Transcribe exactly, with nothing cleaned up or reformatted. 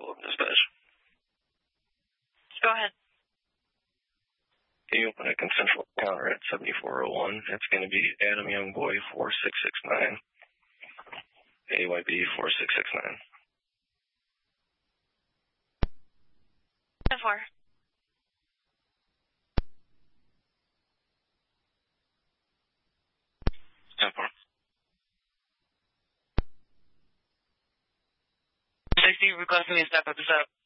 follow-up dispatch. Go ahead. Can you open a consensual counter at seventy-four oh one? It's going to be Adam Youngboy four six six nine, A Y B four six six nine. ten four. ten four. I see you requesting me to step up this up.